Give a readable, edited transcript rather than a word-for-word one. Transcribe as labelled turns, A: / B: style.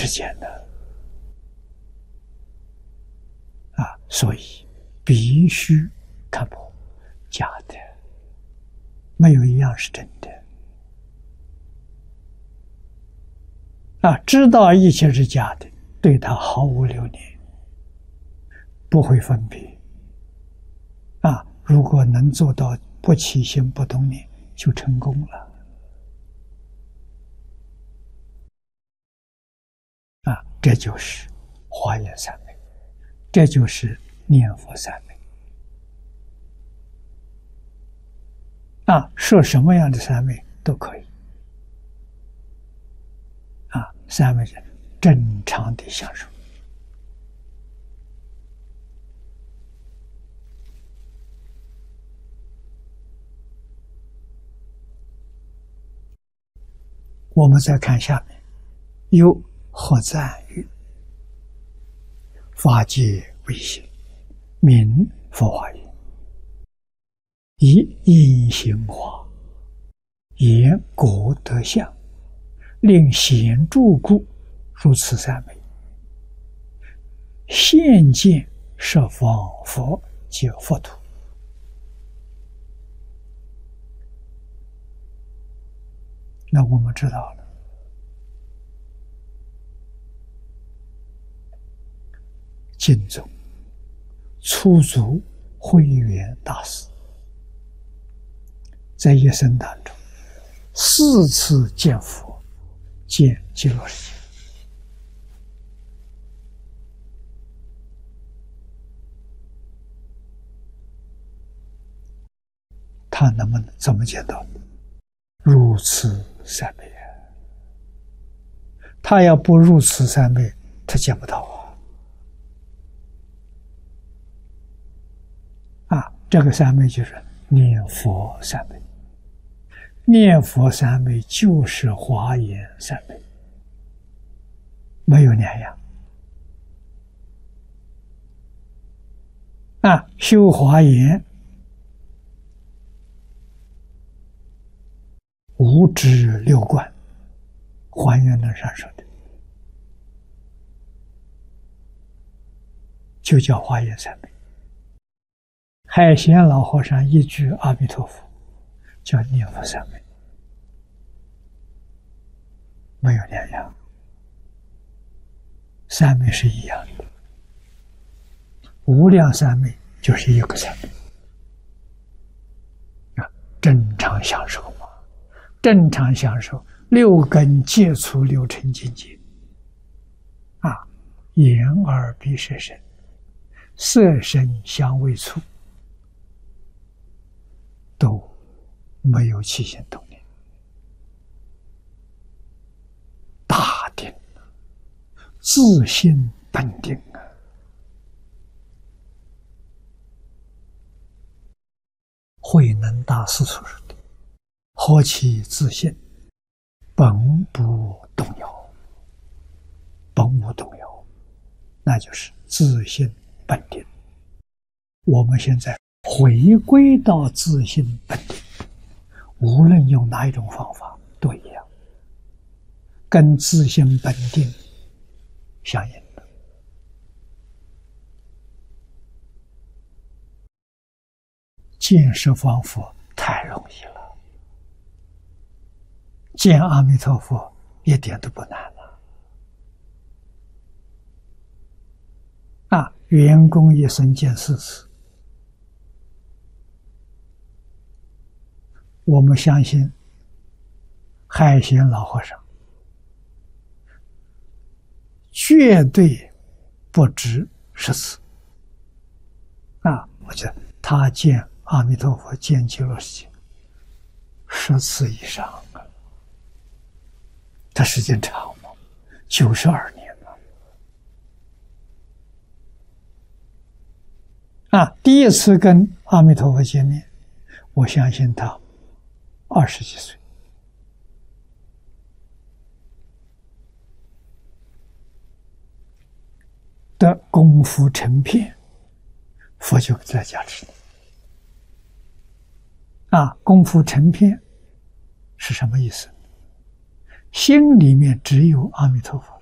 A: 之间的所以必须看破假的，没有一样是真的。知道一切是假的，对他毫无留恋，不会分别。如果能做到不起心不动念，就成功了。这就是华严三昧，这就是念佛三昧。说什么样的三昧都可以。三昧是正常的享受。我们再看下面，有何赞语：法界为性，名佛华严，以因行化，言果德相，令显著故，如此三昧。现见十方佛皆佛土。那我们知道了，净宗初祖慧远大师在一生当中4次见佛，见极乐世界。他能不能怎么见到？如此三昧。他要不入此三昧，他见不到这个三昧就是念佛三昧。念佛三昧就是华严三昧，没有两样。修华严无知六观，还原论上说的，就叫华严三昧。海贤老和尚一句阿弥陀佛，叫念佛三昧，没有两样，三昧是一样的。无量三昧就是一个三昧。正常享受嘛，正常享受六根接触六尘境界。眼耳鼻舌身，色声香味触，都没有起心动念，大定，自性本定慧能大师所说的“何其自性，本不动摇”，本无动摇，那就是自性本定。我们现在回归到自性本定，无论用哪一种方法都一样，跟自性本定相应的。见十方佛太容易了，见阿弥陀佛一点都不难了。员工一生见4次，我们相信海贤老和尚绝对不止10次。我觉得他见阿弥陀佛、见极乐世界10次以上他时间长吗？92年了。第一次跟阿弥陀佛见面，我相信他20几岁。的功夫成片，佛就在加持功夫成片是什么意思？心里面只有阿弥陀佛，